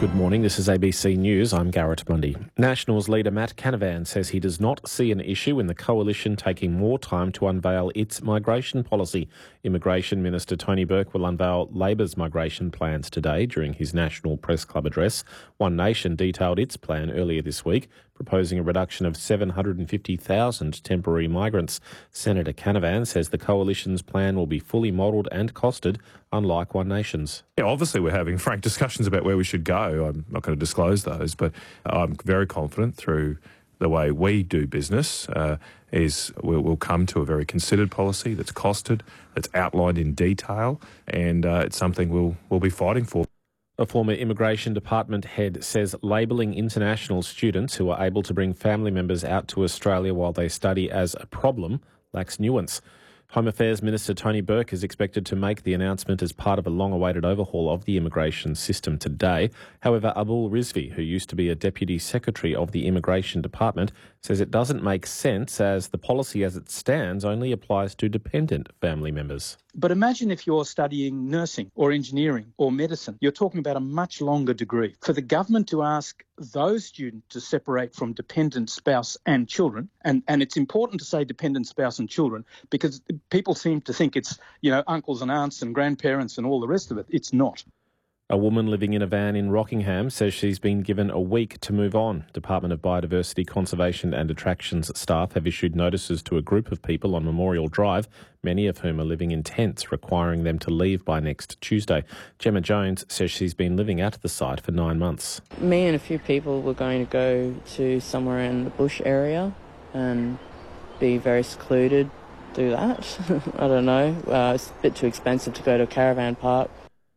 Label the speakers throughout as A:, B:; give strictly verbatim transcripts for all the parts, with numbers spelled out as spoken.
A: Good morning, this is A B C News. I'm Garrett Mundy. Nationals leader Matt Canavan says he does not see an issue in the coalition taking more time to unveil its migration policy. Immigration Minister Tony Burke will unveil Labor's migration plans today during his National Press Club address. One Nation detailed its plan earlier this week, proposing a reduction of seven hundred fifty thousand temporary migrants. Senator Canavan says the coalition's plan will be fully modelled and costed, unlike One Nation's.
B: Yeah, obviously we're having frank discussions about where we should go. I'm not going to disclose those, but I'm very confident through the way we do business uh, is we'll, we'll come to a very considered policy that's costed, that's outlined in detail, and uh, it's something we'll, we'll be fighting for.
A: A former Immigration Department head says labelling international students who are able to bring family members out to Australia while they study as a problem lacks nuance. Home Affairs Minister Tony Burke is expected to make the announcement as part of a long-awaited overhaul of the immigration system today. However, Abul Rizvi, who used to be a Deputy Secretary of the Immigration Department, says it doesn't make sense as the policy as it stands only applies to dependent family members.
C: But imagine if you're studying nursing or engineering or medicine. You're talking about a much longer degree. For the government to ask those students to separate from dependent spouse and children, and, and it's important to say dependent spouse and children because people seem to think it's, you know, uncles and aunts and grandparents and all the rest of it. It's not.
A: A woman living in a van in Rockingham says she's been given a week to move on. Department of Biodiversity, Conservation and Attractions staff have issued notices to a group of people on Memorial Drive, many of whom are living in tents, requiring them to leave by next Tuesday. Gemma Jones says she's been living at the site for nine months.
D: Me and a few people were going to go to somewhere in the bush area and be very secluded, do that. I don't know. Uh, it's a bit too expensive to go to a caravan park.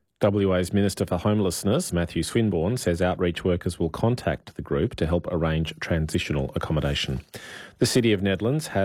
A: W A's Minister for Homelessness, Matthew Swinburne, says outreach workers will contact the group to help arrange transitional accommodation. The City of Nedlands has